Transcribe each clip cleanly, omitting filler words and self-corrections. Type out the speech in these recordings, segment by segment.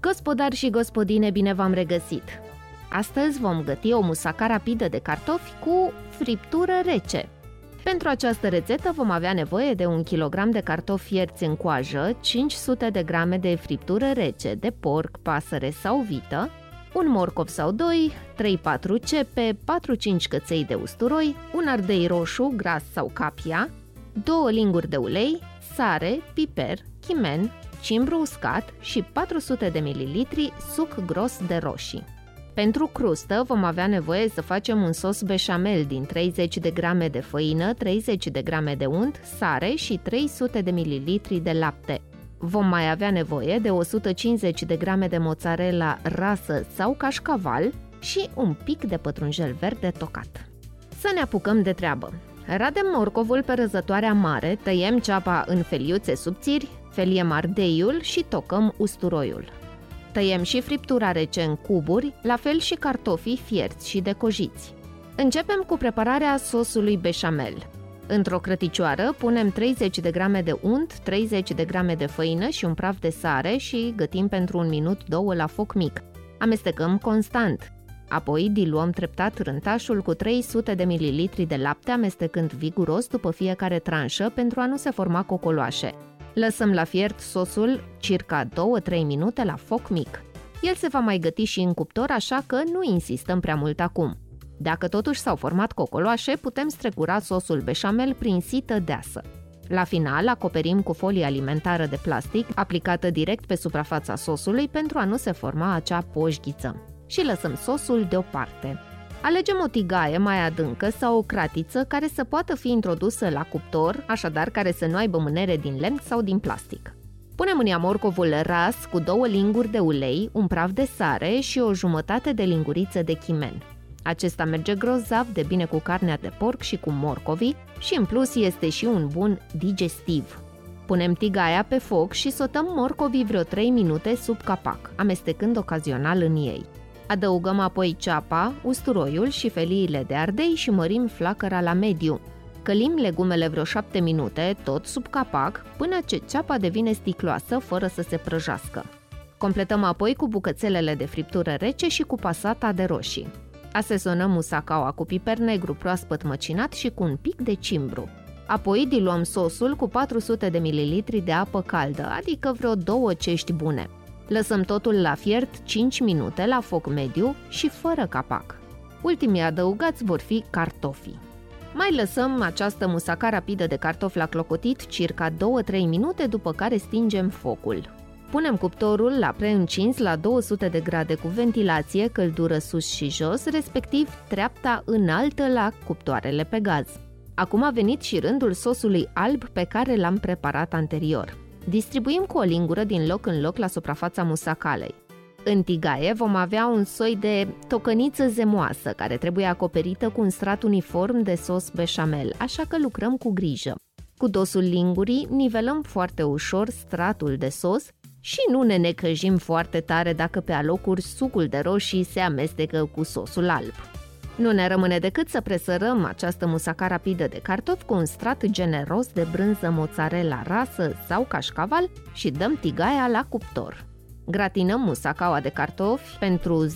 Gospodari și gospodine, bine v-am regăsit! Astăzi vom găti o musaca rapidă de cartofi cu friptură rece. Pentru această rețetă vom avea nevoie de 1 kg de cartofi fierți în coajă, 500 de grame de friptură rece de porc, pasăre sau vită, un morcov sau 2, 3-4 cepe, 4-5 căței de usturoi, un ardei roșu, gras sau capia, 2 linguri de ulei, sare, piper, chimen, cimbru uscat și 400 de ml suc gros de roșii. Pentru crustă vom avea nevoie să facem un sos beșamel din 30 de grame de făină, 30 de grame de unt, sare și 300 de ml de lapte. Vom mai avea nevoie de 150 de grame de mozzarella rasă sau cașcaval și un pic de pătrunjel verde tocat. Să ne apucăm de treabă. Radem morcovul pe răzătoarea mare, tăiem ceapa în feliuțe subțiri, feliem ardeiul și tocăm usturoiul. Tăiem și friptura rece în cuburi, la fel și cartofii fierți și decojiți. Începem cu prepararea sosului beșamel. Într-o crăticioară punem 30 de grame de unt, 30 de grame de făină și un praf de sare și gătim pentru 1 minut 2 la foc mic. Amestecăm constant. Apoi diluăm treptat rântașul cu 300 de ml de lapte, amestecând viguros după fiecare tranșă pentru a nu se forma cocoloașe. Lăsăm la fiert sosul circa 2-3 minute la foc mic. El se va mai găti și în cuptor, așa că nu insistăm prea mult acum. Dacă totuși s-au format cocoloașe, putem strecura sosul beșamel prin sită deasă. La final, acoperim cu folie alimentară de plastic, aplicată direct pe suprafața sosului pentru a nu se forma acea poșghiță. Și lăsăm sosul deoparte. Alegem o tigaie mai adâncă sau o cratiță care să poată fi introdusă la cuptor, așadar care să nu aibă mânere din lemn sau din plastic. Punem în ea morcovul ras cu 2 linguri de ulei, un praf de sare și o jumătate de linguriță de chimen. Acesta merge grozav de bine cu carnea de porc și cu morcovii și în plus este și un bun digestiv. Punem tigaia pe foc și sotăm morcovii vreo 3 minute sub capac, amestecând ocazional în ei. Adăugăm apoi ceapa, usturoiul și feliile de ardei și mărim flacăra la mediu. Călim legumele vreo 7 minute, tot sub capac, până ce ceapa devine sticloasă fără să se prăjească. Completăm apoi cu bucățelele de friptură rece și cu pasata de roșii. Asezonăm musacaua cu piper negru proaspăt măcinat și cu un pic de cimbru. Apoi diluăm sosul cu 400 de ml de apă caldă, adică vreo 2 cești bune. Lăsăm totul la fiert 5 minute la foc mediu și fără capac. Ultimii adăugați vor fi cartofii. Mai lăsăm această musaca rapidă de cartofi la clocotit circa 2-3 minute, după care stingem focul. Punem cuptorul la preîncins la 200 de grade cu ventilație, căldură sus și jos, respectiv treapta înaltă la cuptoarele pe gaz. Acum a venit și rândul sosului alb pe care l-am preparat anterior. Distribuim cu o lingură din loc în loc la suprafața musacalei. În tigaie vom avea un soi de tocăniță zemoasă care trebuie acoperită cu un strat uniform de sos beșamel, așa că lucrăm cu grijă. Cu dosul lingurii nivelăm foarte ușor stratul de sos și nu ne necăjim foarte tare dacă pe alocuri sucul de roșii se amestecă cu sosul alb. Nu ne rămâne decât să presărăm această musaca rapidă de cartofi cu un strat generos de brânză mozzarella rasă sau cașcaval și dăm tigaia la cuptor. Gratinăm musacaua de cartofi pentru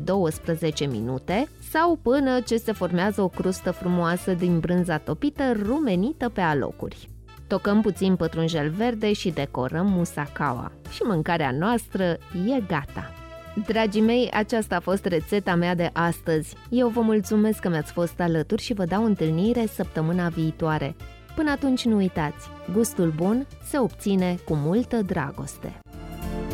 10-12 minute sau până ce se formează o crustă frumoasă din brânza topită rumenită pe alocuri. Tocăm puțin pătrunjel verde și decorăm musacaua și mâncarea noastră e gata. Dragii mei, aceasta a fost rețeta mea de astăzi. Eu vă mulțumesc că mi-ați fost alături și vă dau întâlnire săptămâna viitoare. Până atunci nu uitați, gustul bun se obține cu multă dragoste.